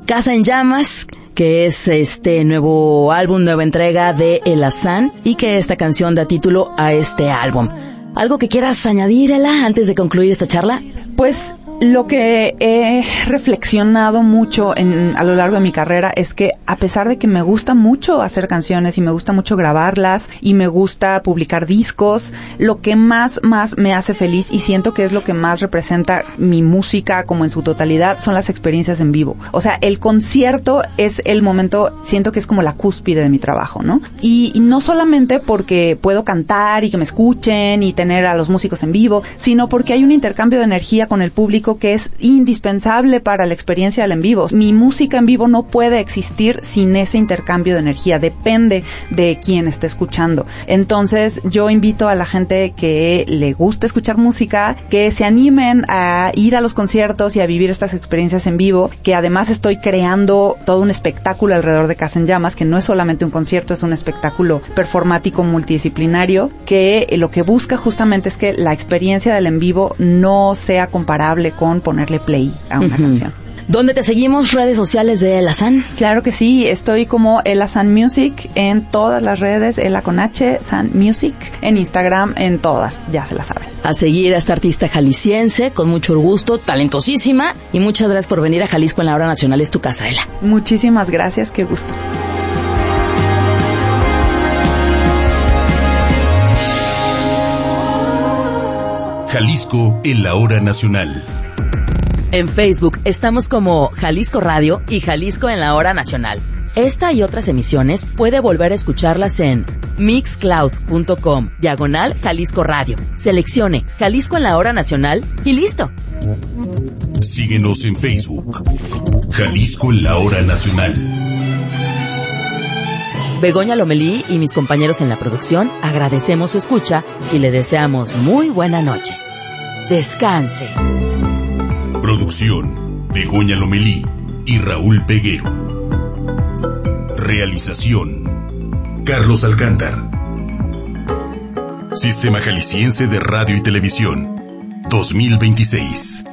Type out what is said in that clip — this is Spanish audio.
Casa en Llamas, que es este nuevo álbum, nueva entrega de El Azán, y que esta canción da título a este álbum. ¿Algo que quieras añadir, Ela, antes de concluir esta charla? Pues lo que he reflexionado mucho a lo largo de mi carrera es que a pesar de que me gusta mucho hacer canciones y me gusta mucho grabarlas y me gusta publicar discos, lo que más me hace feliz y siento que es lo que más representa mi música como en su totalidad son las experiencias en vivo. O sea, el concierto es el momento, siento que es como la cúspide de mi trabajo, ¿no? Y no solamente porque puedo cantar y que me escuchen y tener a los músicos en vivo, sino porque hay un intercambio de energía con el público que es indispensable para la experiencia del en vivo. Mi música en vivo no puede existir sin ese intercambio de energía, depende de quien esté escuchando. Entonces yo invito a la gente que le gusta escuchar música, que se animen a ir a los conciertos y a vivir estas experiencias en vivo, que además estoy creando todo un espectáculo alrededor de Casa en Llamas, que no es solamente un concierto, es un espectáculo performático multidisciplinario, que lo que busca justamente es que la experiencia del en vivo no sea comparable con ponerle play a una canción. ¿Dónde te seguimos? ¿Redes sociales de El Azán? Claro que sí, estoy como El Azán Music en todas las redes, Ela con H, San Music, en Instagram, en todas, ya se la saben. A seguir a esta artista jalisciense, con mucho gusto, talentosísima, y muchas gracias por venir a Jalisco en la Hora Nacional, es tu casa, Ela. Muchísimas gracias, qué gusto. Jalisco en la Hora Nacional. En Facebook estamos como Jalisco Radio y Jalisco en la Hora Nacional. Esta y otras emisiones puede volver a escucharlas en mixcloud.com/Jalisco Radio. Seleccione Jalisco en la Hora Nacional y listo. Síguenos en Facebook. Jalisco en la Hora Nacional. Begoña Lomelí y mis compañeros en la producción agradecemos su escucha y le deseamos muy buena noche. Descanse. Producción: Begoña Lomelí y Raúl Peguero. Realización: Carlos Alcántar. Sistema Jalisciense de Radio y Televisión 2026.